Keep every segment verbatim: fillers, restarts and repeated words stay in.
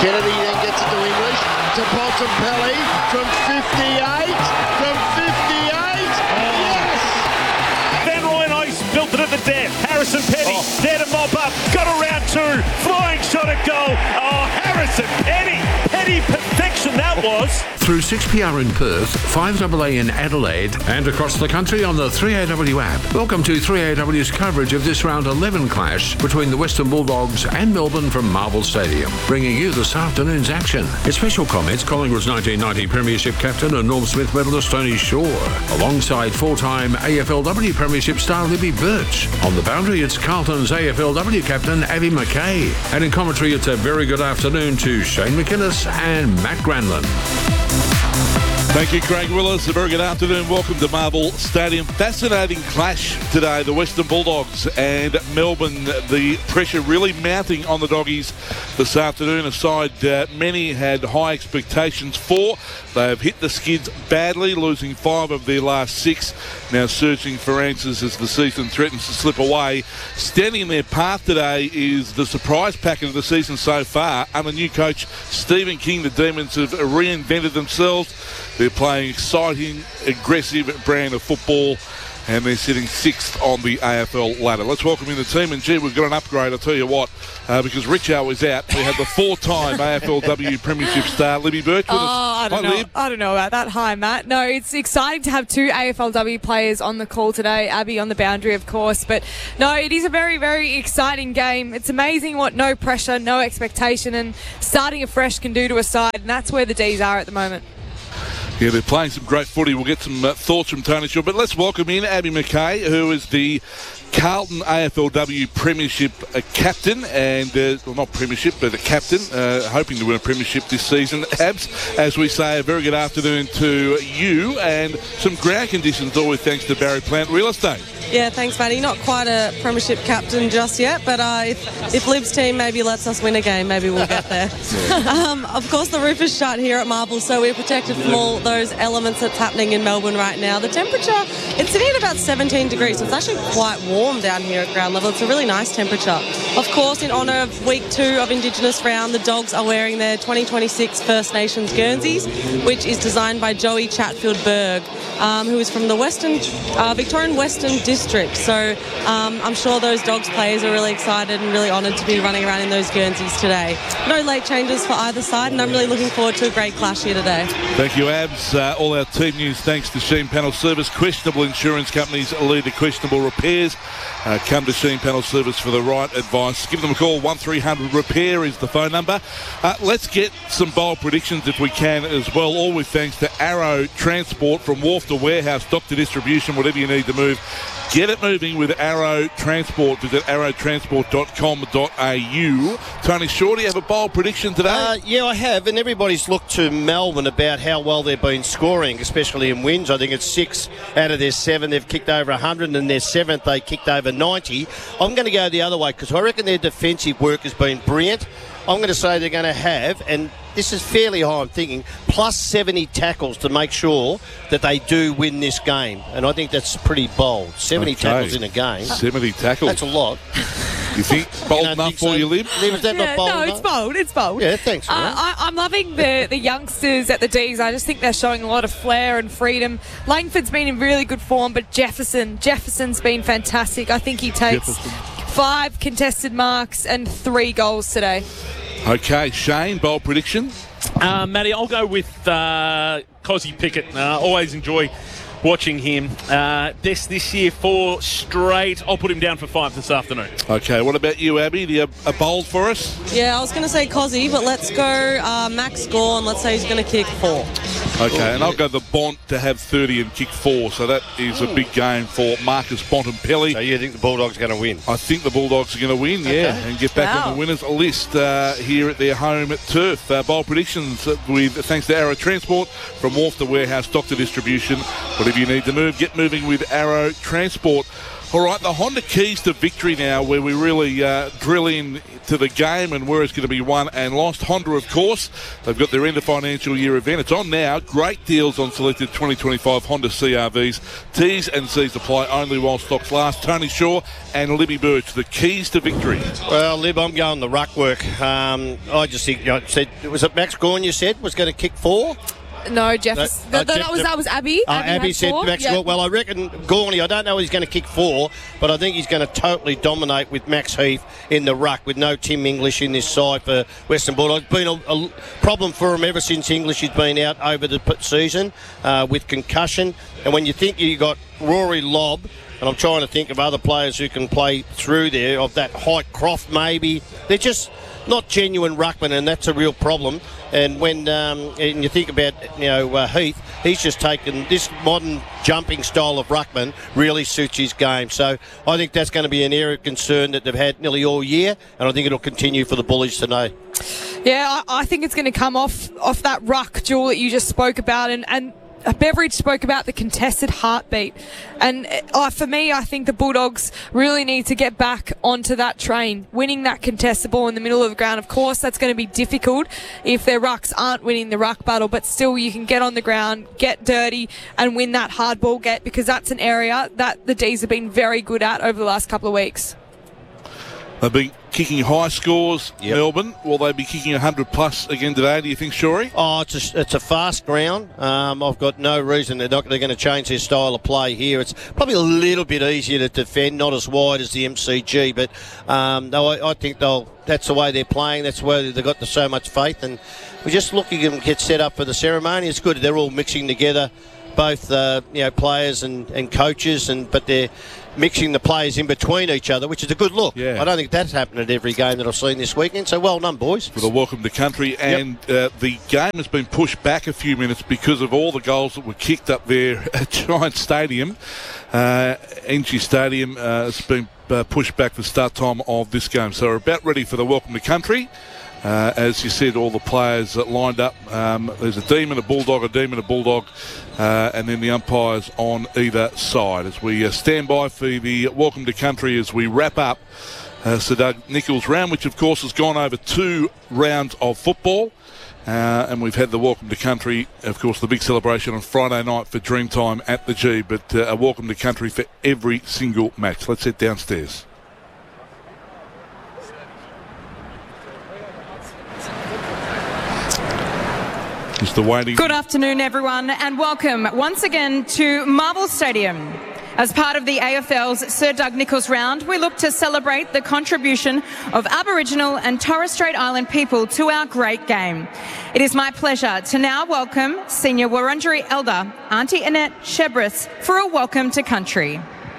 Kennedy then gets it to English, to Bontempelli from fifty-eight, from fifty-eight, oh. Yes! Van Rooyen built it at the death. Harrison Petty, oh. there to mop up, got around two, flying shot at goal. Oh, Harrison Petty, Petty perfection that was. Through six P R in Perth, five A A in Adelaide, and across the country on the three A W app. Welcome to three A W's coverage of this round eleven clash between the Western Bulldogs and Melbourne from Marvel Stadium, bringing you this afternoon's action. In special comments, Collingwood's nineteen ninety Premiership captain and Norm Smith medalist Tony Shaw, alongside four-time A F L W Premiership star Libby Birch. On the boundary, it's Carlton's A F L W captain Abby McKay. And in commentary, it's a very good afternoon to Shane McInnes and Matt Granlund. Thank you, Craig Willis. A very good afternoon. Welcome to Marvel Stadium. Fascinating clash today. The Western Bulldogs and Melbourne. The pressure really mounting on the Doggies this afternoon. A side uh, many had high expectations for. They have hit the skids badly, losing five of their last six. Now searching for answers as the season threatens to slip away. Standing in their path today is the surprise packet of the season so far. Under new coach Stephen King, the Demons have reinvented themselves. They're playing exciting, aggressive brand of football, and they're sitting sixth on the A F L ladder. Let's welcome in the team, and gee, we've got an upgrade, I'll tell you what, uh, because Richo is out. We have the four-time A F L W Premiership star, Libby Birch, with oh, us. I don't Hi, know. Lib. I don't know about that. Hi, Matt. No, it's exciting to have two A F L W players on the call today. Abby on the boundary, of course. But no, it is a very, very exciting game. It's amazing what no pressure, no expectation, and starting afresh can do to a side, and that's where the D's are at the moment. Yeah, they're playing some great footy. We'll get some uh, thoughts from Tony Shaw. But let's welcome in Abby McKay, who is the Carlton A F L W Premiership uh, captain, and uh, well, not Premiership, but a captain, uh, hoping to win a Premiership this season. Abs, as we say, a very good afternoon to you, and some ground conditions, always thanks to Barry Plant Real Estate. Yeah, thanks, Matty. Not quite a Premiership captain just yet, but uh, if, if Lib's team maybe lets us win a game, maybe we'll get there. um, of course, the roof is shut here at Marvel, so we're protected from all those elements that's happening in Melbourne right now. The temperature, it's sitting at about seventeen degrees, so it's actually quite warm down here at ground level. It's a really nice temperature. Of course, in honour of week two of Indigenous Round, the Dogs are wearing their twenty twenty-six First Nations Guernseys, which is designed by Joey Chatfield Berg, um, who is from the Western uh, Victorian Western District. So um, I'm sure those Dogs players are really excited and really honoured to be running around in those Guernseys today. No late changes for either side, and I'm really looking forward to a great clash here today. Thank you, Abs. Uh, all our team news thanks to Sheen Panel Service. Questionable insurance companies lead to questionable repairs. Uh, come to Sheen Panel Service for the right advice. Give them a call. one three hundred repair is the phone number. Uh, let's get some bold predictions if we can as well. All with thanks to Arrow Transport, from wharf to warehouse, dock to distribution, whatever you need to move. Get it moving with Arrow Transport. Visit arrow transport dot com dot a u. Tony Shaw, do you have a bold prediction today? Uh, yeah, I have, and everybody's looked to Melbourne about how well they've been scoring, especially in wins. I think it's six out of their seven. They've kicked over one hundred, and in their seventh they kicked over ninety. I'm going to go the other way because I reckon their defensive work has been brilliant. I'm going to say they're going to have, and this is fairly high, I'm thinking, plus seventy tackles to make sure that they do win this game. And I think that's pretty bold. seventy okay. tackles in a game. seventy tackles. That's a lot. You think bold you enough for so? you, Liv? Liv, is that yeah, not bold No, enough? it's bold. It's bold. Yeah, thanks, uh, man. I, I'm loving the, the youngsters at the D's. I just think they're showing a lot of flair and freedom. Langford's been in really good form, but Jefferson, Jefferson's been fantastic. I think he takes Jefferson. five contested marks and three goals today. Okay, Shane, bold prediction? Uh, Matty, I'll go with uh, Cozzy Pickett. Uh, always enjoy watching him. Uh, this this year, four straight. I'll put him down for five this afternoon. Okay, what about you, Abby? Do you have a bold for us? Yeah, I was going to say Cozzy, but let's go uh, Max Gawn. Let's say he's going to kick four. Okay, and I'll go the Bont to have thirty and kick four, so that is a big game for Marcus Bontempelli. So you think the Bulldogs are going to win? I think the Bulldogs are going to win, yeah, okay. and get back wow. on the winners list uh, here at their home at Turf. Uh, bold predictions with thanks to Arrow Transport, from wharf to warehouse, dock to distribution. Whatever you need to move, get moving with Arrow Transport. All right, the Honda keys to victory now, where we really uh, drill in to the game and where it's going to be won and lost. Honda, of course, they've got their end of financial year event. It's on now. Great deals on selected twenty twenty-five Honda C R Vs. T's and C's apply only while stocks last. Tony Shaw and Libby Birch, the keys to victory. Well, Lib, I'm going the ruck work. Um, I just think, you know, said, was it Max Gawn you said was going to kick four? No, Jeff. No, th- uh, th- that Jeff- was that was Abby. Uh, Abby, Abby had said four. Max Yeah. Gawn. Well, I reckon Gorney, I don't know if he's going to kick four, but I think he's going to totally dominate with Max Heath in the ruck with no Tim English in this side for Western Bulldogs. It's been a, a problem for him ever since English has been out over the p- season uh, with concussion. And when you think you got Rory Lobb, and I'm trying to think of other players who can play through there, of that Height Croft maybe, they're just not genuine ruckmen, and that's a real problem. And when um, and you think about, you know, uh, Heath, he's just taken this modern jumping style of ruckman really suits his game. So I think that's going to be an area of concern that they've had nearly all year, and I think it'll continue for the Bullies today. Yeah, I, I think it's going to come off off that ruck duel that you just spoke about, and and. Beveridge spoke about the contested heartbeat, and uh, for me, I think the Bulldogs really need to get back onto that train, winning that contested ball in the middle of the ground. Of course, that's going to be difficult if their rucks aren't winning the ruck battle, but still you can get on the ground, get dirty, and win that hard ball get, because that's an area that the D's have been very good at over the last couple of weeks. They've been kicking high scores, Yep. Melbourne. Will they be kicking one hundred plus again today, do you think, Shorey? Oh, it's a, it's a fast ground. Um, I've got no reason they're not they're going to change their style of play here. It's probably a little bit easier to defend, not as wide as the M C G, but um, no, I, I think they'll. That's the way they're playing. That's where they've got so much faith, and we're just looking at them get set up for the ceremony. It's good. They're all mixing together, both uh, you know players and, and coaches, and but they're mixing the players in between each other, which is a good look. Yeah. I don't think that's happened at every game that I've seen this weekend, so well done, boys. For the welcome to country, and uh, the game has been pushed back a few minutes because of all the goals that were kicked up there at Giant Stadium. Uh, N G Stadium uh, has been uh, pushed back the start time of this game, so we're about ready for the welcome to country. Uh, as you said, all the players that lined up. Um, there's a demon, a bulldog, a demon, a bulldog, uh, and then the umpires on either side. As we uh, stand by for the welcome to country as we wrap up uh, Sir Doug Nicholls round, which of course has gone over two rounds of football. Uh, and we've had the welcome to country, of course, the big celebration on Friday night for Dreamtime at the G, but uh, a welcome to country for every single match. Let's head downstairs. Just the waiting. Good afternoon, everyone, and welcome once again to Marvel Stadium. As part of the A F L's Sir Doug Nicholls round, we look to celebrate the contribution of Aboriginal and Torres Strait Island people to our great game. It is my pleasure to now welcome Senior Wurundjeri Elder Auntie Annette Shebris for a welcome to country.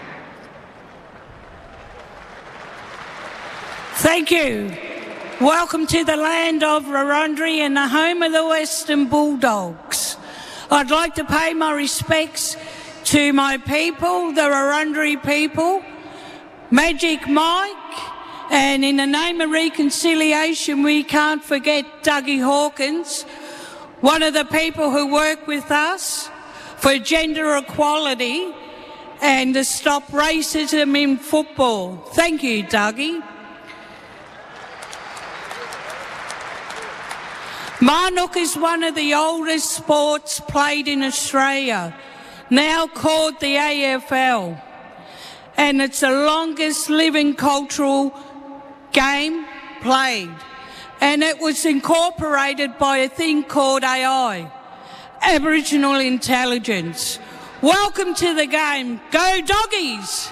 Thank you. Welcome to the land of Wurundjeri and the home of the Western Bulldogs. I'd like to pay my respects to my people, the Wurundjeri people, Magic Mike, and in the name of reconciliation, we can't forget Dougie Hawkins, one of the people who work with us for gender equality and to stop racism in football. Thank you, Dougie. Marnook is one of the oldest sports played in Australia, now called the A F L, and it's the longest living cultural game played, and it was incorporated by a thing called A I, Aboriginal Intelligence. Welcome to the game. Go Doggies!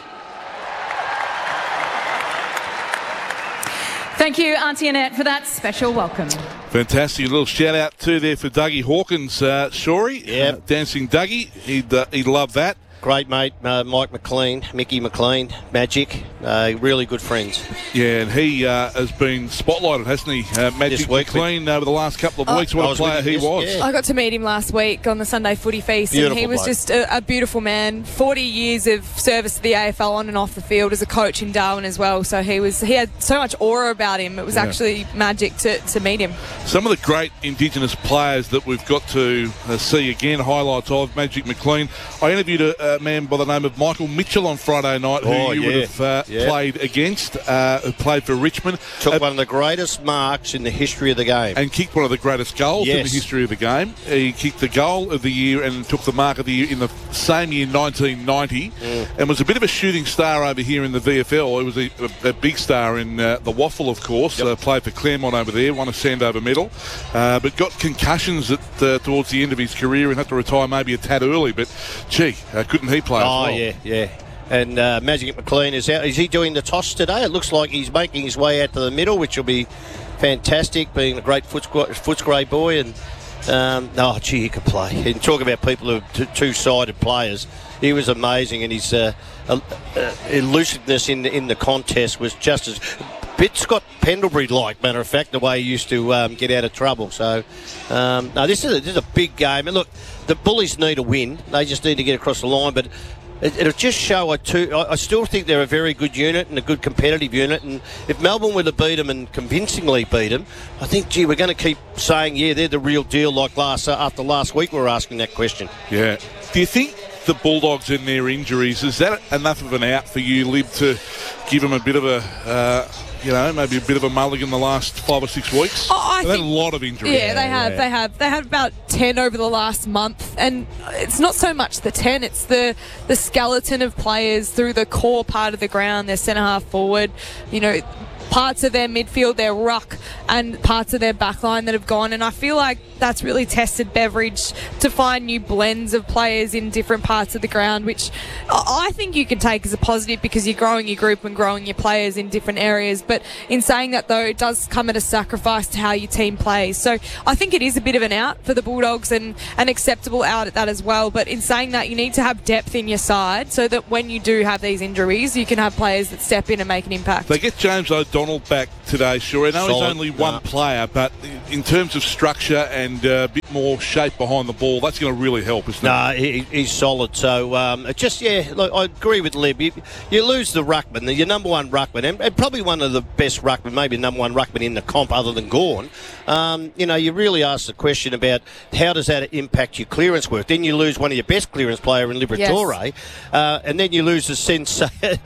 Thank you, Auntie Annette, for that special welcome. Fantastic. A little shout out too there for Dougie Hawkins, uh, Shorey. Yep. Uh, Dancing Dougie. He'd, uh, he'd love that. Great mate, uh, Mike McLean, Mickey McLean, Magic, uh, really good friends. Yeah, and he uh, has been spotlighted, hasn't he? Uh, Magic This week, McLean over the last couple of Oh, weeks. What I a was player with he him, was. yes, yeah. I got to meet him last week on the Sunday Footy Feast, Beautiful and he was bloke. just a, a beautiful man. forty years of service to the A F L on and off the field as a coach in Darwin as well. So he was he had so much aura about him. It was Yeah. actually magic to, to meet him. Some of the great Indigenous players that we've got to uh, see again, highlights of Magic McLean. I interviewed a, a man by the name of Michael Mitchell on Friday night, who Oh, you yeah. would have uh, Yeah. played against, uh, who played for Richmond. Took Uh, one of the greatest marks in the history of the game. and kicked one of the greatest goals in Yes. the history of the game. He kicked the goal of the year and took the mark of the year in the same year, nineteen ninety, Mm. and was a bit of a shooting star over here in the V F L. He was a, a, a big star in uh, the Waffle, of course. Yep. Uh, played for Claremont over there, won a Sandover medal, uh, but got concussions at, uh, towards the end of his career and had to retire maybe a tad early. But, gee, uh, couldn't he play as Oh, well? yeah, yeah. And uh, Magic McLean is out. Is he doing the toss today? It looks like he's making his way out to the middle, which will be fantastic, being a great Footscray, Footscray boy. And, um, oh, gee, he could play. And talk about people who are t- two-sided players. He was amazing, and his uh, uh, uh, elusiveness in the, in the contest was just as... bit Scott Pendlebury-like, matter of fact, the way he used to um, get out of trouble. So, um, no, this is, a, this is a big game. And look, the Bullies need a win. They just need to get across the line. But it, it'll just show a two. I, I still think they're a very good unit and a good competitive unit. And if Melbourne were to beat them and convincingly beat them, I think, gee, we're going to keep saying, yeah, they're the real deal. Like last uh, after last week, we were asking that question. Yeah. Do you think the Bulldogs and their injuries, is that enough of an out for you, Lib, to give them a bit of a... Uh, you know, maybe a bit of a mulligan the last five or six weeks? Oh, I They've had a think- lot of injuries. Yeah, they have. They have. They had about ten over the last month, and it's not so much the ten; it's the the skeleton of players through the core part of the ground. Their centre half forward, you know, parts of their midfield, their ruck, and parts of their backline that have gone. And I feel like that's really tested Beveridge to find new blends of players in different parts of the ground, which I I think you can take as a positive because you're growing your group and growing your players in different areas. But in saying that, though, it does come at a sacrifice to how your team plays. So I think it is a bit of an out for the Bulldogs, and an acceptable out at that as well. But in saying that, you need to have depth in your side so that when you do have these injuries, you can have players that step in and make an impact. They get James O'Donnell back today, sure. I know he's Solid, only one no. player, but in terms of structure and uh, a bit more shape behind the ball, that's going to really help, isn't it? No, he, he's solid. So um, it just, yeah, look, I agree with Lib. You, you lose the ruckman, the, your number one ruckman, and, and probably one of the best ruckman, maybe number one ruckman in the comp other than Gawn. Um, you know, you really ask the question about how does that impact your clearance work. Then you lose one of your best clearance player in Liberatore, Yes. uh, and then you lose a sense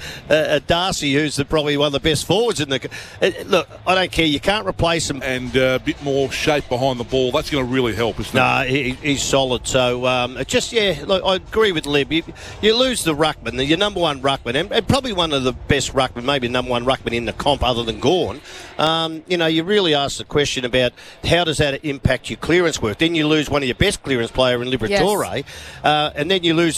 uh, Darcy, who's the, probably one of the best forwards in the. Uh, look, I don't care. You can't replace him. And uh, a bit more shape behind the ball, that's going to really help, isn't it? No, he, he's solid. So um, it just, yeah, look, I agree with Lib. You, you lose the ruckman, the, your number one ruckman, and, and probably one of the best ruckman, maybe number one ruckman in the comp other than Gawn. Um, you know, you really ask the question about how does that impact your clearance work. Then you lose one of your best clearance player in Liberatore, Yes. uh, and then you lose